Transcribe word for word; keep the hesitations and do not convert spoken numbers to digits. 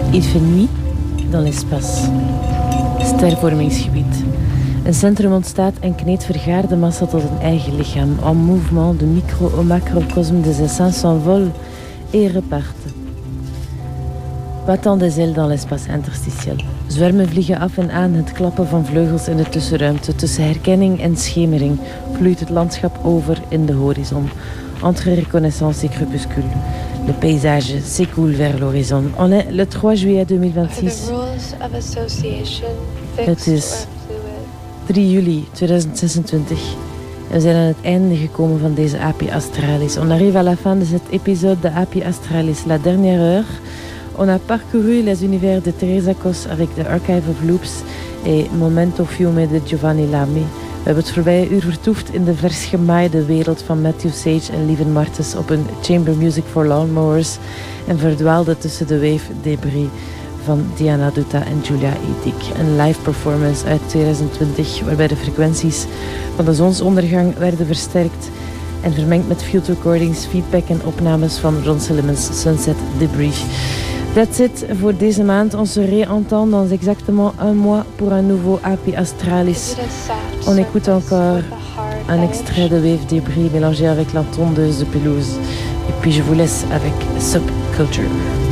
Il fait nuit dans l'espace. Stervormingsgebied. Een centrum ontstaat en kneedt vergaarde massa tot een eigen lichaam. En mouvement, de micro au macrocosme des essences s'envolent et repartent. Battant des ailes dans l'espace interstitiel. Zwermen vliegen af en aan, het klappen van vleugels in de tussenruimte. Tussen herkenning en schemering vloeit het landschap over in de horizon. Entre reconnaissance et crépuscule. Le paysage s'écoule vers l'horizon. On est le trois juillet tweeduizend zesenzestig. Het is drie juli tweeduizend zesentwintig. We zijn aan het einde gekomen van deze A P Astralis. On arrive à la fin de cet épisode de A P Astralis, la dernière heure. On a parcouru les univers de Teresa Cos avec The Archive of Loops et Momento Fiume de Giovanni Lami. We hebben het voorbije uur vertoefd in de vers gemaaide wereld van Matthew Sage en Lieven Martens op een chamber music for lawnmowers en verdwaalden tussen de wave debris van Diana Duta en Julia Edik. Een live performance uit tweeduizend twintig waarbij de frequenties van de zonsondergang werden versterkt en vermengd met field recordings, feedback en opnames van Ron Silliman's Sunset Debris. That's it voor deze maand. On se réentend dans exactement un mois pour un nouveau A P Astralis. On écoute encore un extrait de Wave Débris mélangé avec la tondeuse de pelouse. Et puis je vous laisse avec Subculture.